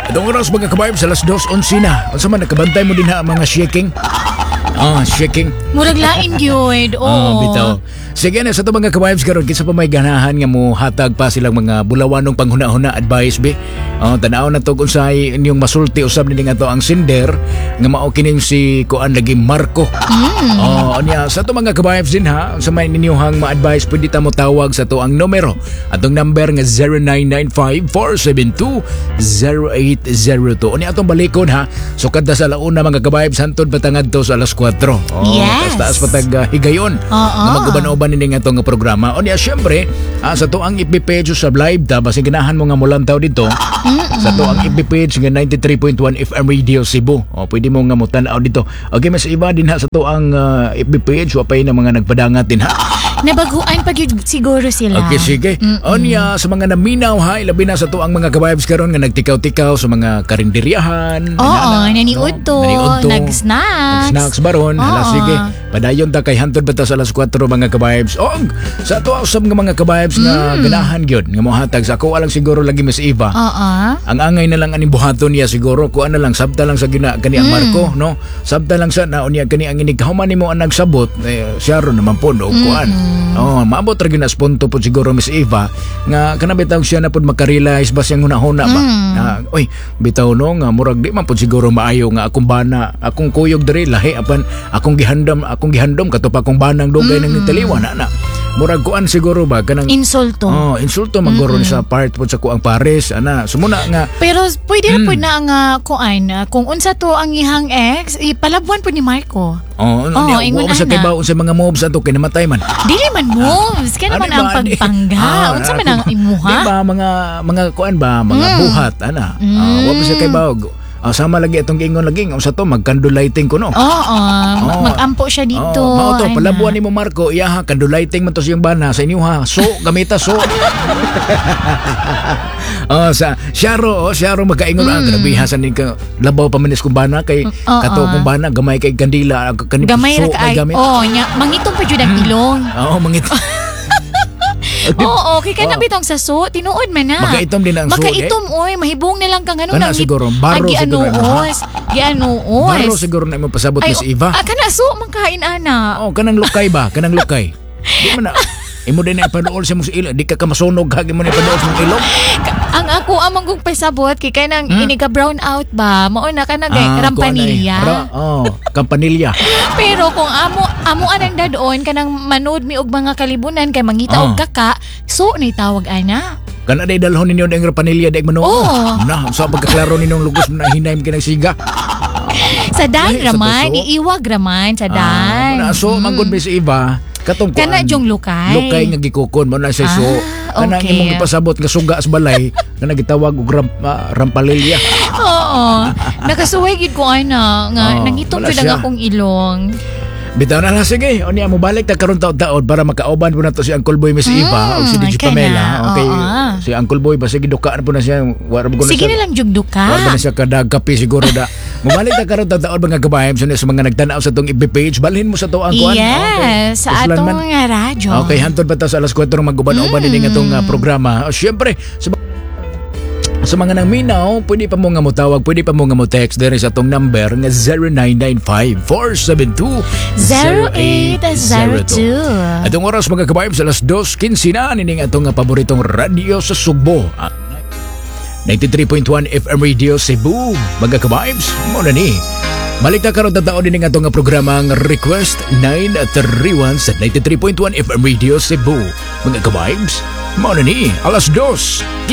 Itong oras mga kabayab sa alas 2:11 na. Unsa man nakabantay mo din ha mga shaking? Shaking. Murag lain gyud. Oo. Bitaw. Sige na sa to mga kabayabs karon kinsa pa may ganahan nga mo hatag pa silang mga bulawanong panghuna-huna advice be. Tanaw na to kung sa inyong masulti usab ni nga to ang sinder nga mao kining si kuan lagi Marco. Anya sa to mga kabayabs din ha sa may ninyohang ma-advise pwede ta mo tawag sa to ang numero. Atong number nga 0995-472-0802. Anya atong balikod ha. So kada sa launa mga kabayabs hantod patangad to sa alas 4. Yes. Taas patag higayon. Na magkuban-uban nini nga to nga programa. Anya syempre sa to ang FB page sa live ta basi ganahan mo nga mulantaw dito. Sa to ang FB page nga 93.1 FM Radio Cebu. Pwede mo nga mo tan-aw dito. Okay, mas iba din ha sa to ang FB page wapay na mga nagpadangat din ha. Nabaguan pag yun siguro sila. Okay, sige. Onya sa mga naminaw ha, ilabi na sa to ang mga kabayabs karon nga nagtikaw-tikaw sa mga karinderyahan. Naniud to, nag-snacks. Nag-snacks baron. Hala, sige. Padayon ta kay hantod bata sa alas 4 mga kabayabs. Sa to usab nga mga kabayabs nga ganahan gyud nga mohatag sa ako alang siguro lagi Miss Eva. Ang angay na lang ani buhaton niya siguro kuan na lang sabta lang sa kani ang Marco, no? Sabta lang sa naon niya kani ang inig human nimo ang nagsabot siya ron naman po no kuan. Maabot ra gyud na punto po siguro Miss Eva nga kana bitaw siya na pud makarealize ba siyang hunahuna ba. Bitaw no nga murag di man pud siguro maayo nga akong bana, akong kuyog diri lahi apan akong gihandom katupa akong banang dugay nang nitaliwan na. Murag kuan siguro ba kanang insulto. Insulto maguro sa part po sa kuang pares ana sumuna nga. Pero pwede na pud na nga kuan kung unsa to ang ihang ex ipalabuan pud ni Marco. Ingon sa kay ba unsa mga moves ato kay namatay man. Dili man moves kay naman ang pagpangga. Unsa man ang imuha? Di ba mga kuan ba mga buhat ana. Wa pa sa kay ba sama lagi itong giingon lagi sa to mag-candlelighting ko no. Mag-ampo siya dito. Mao to palabuan nimo Marco iyaha candlelighting man to siyang bana sa inyo ha. So gamita so. Sa Sharo magkaingon ang grabihasan din ka labaw pa manis kung bana kay kato kung bana gamay kay kandila gamay ra kay mangitong pa jud ang ilong. Mangitong. Kay kana bitong sa so tinuod man na. Magkaitom din ang so. Magkaitom mahibuong na lang kang ano nang siguro baro siguro. Baro siguro na mo pasabot Miss Eva. Kana so mangkain ana. Kanang lukay ba? Kanang lukay. Di man na. Imo din na ipaduol sa mong ilong. Di ka masunog hagi mo na ipaduol sa mong ilong. Ang ako amang kong pasabot kay kanang iniga brown out ba? Mao na kanang rampanilya. Kampanilya. Pero kung amo anang dadon kanang manood mi og mga kalibunan kay mangita og kaka, so nay tawag ana. Kana day dalhon ninyo ang rampanilya day manood. Na sa pagkaklaro ninyong lugos na hinayim kinang siga. Sa dan raman, iiwag raman sa dan. So manggod Miss Eva. Kana jong lukay. Lukay nga gikukon mo na sa so. Kanang imong ipasabot nga suga sa balay nga nagitawag og rampalilya. Nakasuway gid ko ana nga nangitong jud ang akong ilong. Bitaw na sige. Unya mo balik ta karon taon para makauban po na to si Uncle Boy Miss Eva o si DJ Pamela. Okay. Si Uncle Boy ba sige duka na po na siya. Sige na lang jug duka. Wala na siya kadag kape siguro da. Mubalik ta karon taon mga kabayam sa mga nagtanaw sa tong FB page balhin mo sa to ang kuan. Yes, sa atong nga radyo. Okay, hantod pa ta sa alas 4 maguban-uban din atong programa. Syempre sa mga nang minaw, pwede pa mo nga mo tawag, pwede pa mo nga mo text dere sa atong number nga 0995-472-0802. Atong oras mga kabayam sa alas 2:15 na nining atong paboritong radio sa Sugbo. 93.1 FM Radio Cebu. Mga kabayams, muna ni. Balik na karon tatao din ng atong programa ng Request 931 sa 93.1 FM Radio Cebu. Mga kabayams, muna ni. Alas 2.